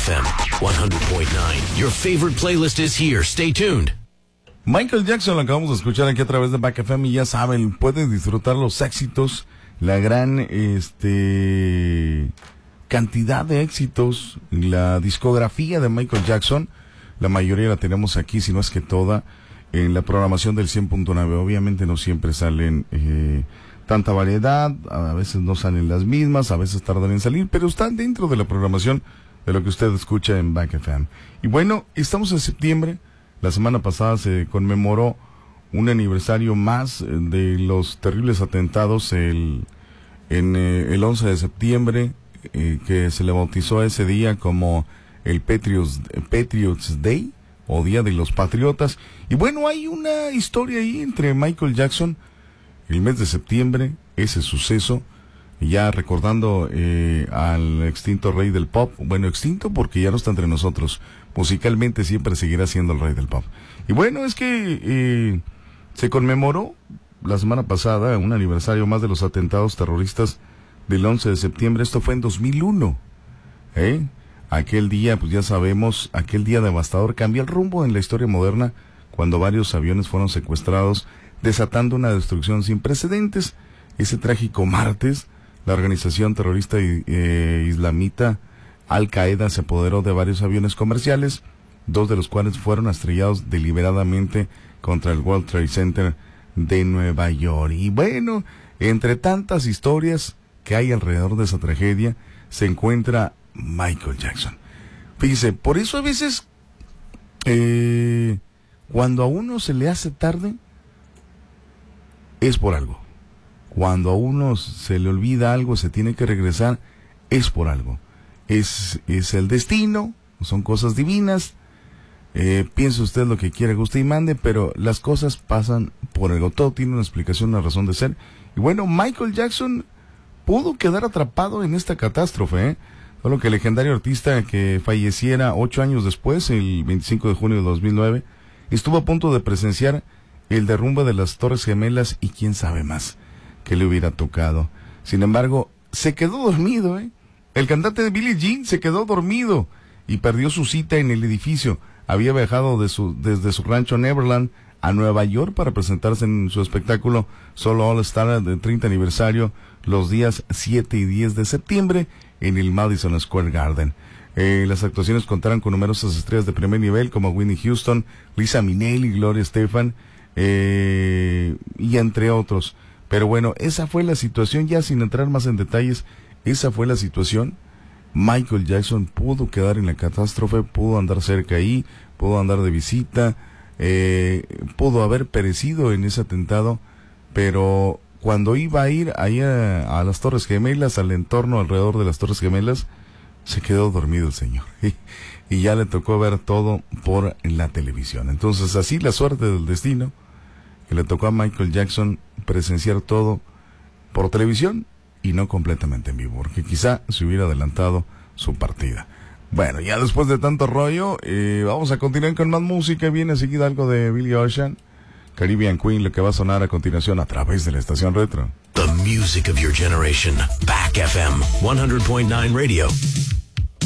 FM 100.9. Your favorite playlist is here. Stay tuned. Michael Jackson lo acabamos de escuchar aquí a través de Back FM y ya saben, pueden disfrutar los éxitos, la gran cantidad de éxitos, la discografía de Michael Jackson, la mayoría la tenemos aquí, si no es que toda, en la programación del 100.9. Obviamente no siempre salen tanta variedad, a veces no salen las mismas, a veces tardan en salir, pero están dentro de la programación de lo que usted escucha en Back FM. Y bueno, estamos en septiembre. La semana pasada se conmemoró un aniversario más de los terribles atentados el 11 de septiembre, que se le bautizó ese día como el Patriots Day, o Día de los Patriotas. Y bueno, hay una historia ahí entre Michael Jackson, el mes de septiembre, ese suceso, ya recordando al extinto rey del pop. Bueno, extinto porque ya no está entre nosotros. Musicalmente siempre seguirá siendo el rey del pop. Y bueno, es que se conmemoró la semana pasada un aniversario más de los atentados terroristas del 11 de septiembre. Esto fue en 2001. Aquel día, pues ya sabemos, aquel día devastador cambió el rumbo en la historia moderna cuando varios aviones fueron secuestrados, desatando una destrucción sin precedentes. Ese trágico martes, la organización terrorista islamita Al-Qaeda se apoderó de varios aviones comerciales, 2 de los cuales fueron estrellados deliberadamente contra el World Trade Center de Nueva York. Y bueno, entre tantas historias que hay alrededor de esa tragedia, se encuentra Michael Jackson. Fíjese, por eso a veces, cuando a uno se le hace tarde, es por algo. Cuando a uno se le olvida algo, se tiene que regresar, es por algo. Es el destino, son cosas divinas. Piense usted lo que quiera, guste y mande, pero las cosas pasan por algo. Todo tiene una explicación, una razón de ser. Y bueno, Michael Jackson pudo quedar atrapado en esta catástrofe, Solo que el legendario artista, que falleciera 8 años después, el 25 de junio de 2009, estuvo a punto de presenciar el derrumbe de las Torres Gemelas y quién sabe más que le hubiera tocado. Sin embargo, se quedó dormido, El cantante de Billie Jean se quedó dormido y perdió su cita en el edificio. Había viajado desde su rancho Neverland a Nueva York para presentarse en su espectáculo Solo All Star del 30 aniversario los días 7 y 10 de septiembre en el Madison Square Garden. Las actuaciones contaron con numerosas estrellas de primer nivel como Whitney Houston, Liza Minnelli, Gloria Estefan, y entre otros. Pero bueno, esa fue la situación, ya sin entrar más en detalles, esa fue la situación. Michael Jackson pudo quedar en la catástrofe, pudo andar cerca ahí, pudo andar de visita, pudo haber perecido en ese atentado, pero cuando iba a ir ahí a las Torres Gemelas, al entorno alrededor de las Torres Gemelas, se quedó dormido el señor. Y ya le tocó ver todo por la televisión. Entonces, así la suerte del destino, que le tocó a Michael Jackson presenciar todo por televisión y no completamente en vivo, porque quizá se hubiera adelantado su partida. Bueno, ya después de tanto rollo, vamos a continuar con más música. Viene enseguida algo de Billy Ocean, Caribbean Queen, lo que va a sonar a continuación a través de la estación Retro. The music of your generation. Back FM 100.9 Radio.